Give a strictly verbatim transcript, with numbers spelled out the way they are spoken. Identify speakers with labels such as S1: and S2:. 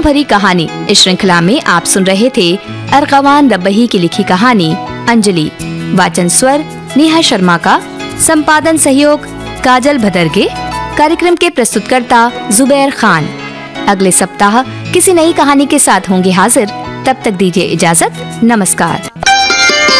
S1: जुनून भरी कहानी। इस श्रृंखला में आप सुन रहे थे अरगवान रब्बही की लिखी कहानी अंजलि। वाचन स्वर नेहा शर्मा का, संपादन सहयोग काजल भदरगे। कार्यक्रम के प्रस्तुतकर्ता जुबैर खान। अगले सप्ताह किसी नई कहानी के साथ होंगे हाजिर। तब तक दीजिए इजाजत। नमस्कार।